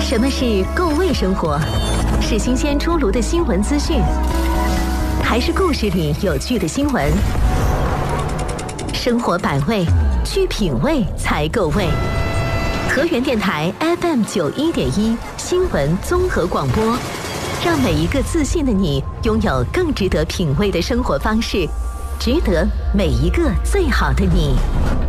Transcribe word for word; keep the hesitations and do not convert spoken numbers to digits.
什么是够味生活？是新鲜出炉的新闻资讯，还是故事里有趣的新闻？生活百味，去品味才够味。河源电台 F M 九一点一新闻综合广播，让每一个自信的你拥有更值得品味的生活方式，值得每一个最好的你。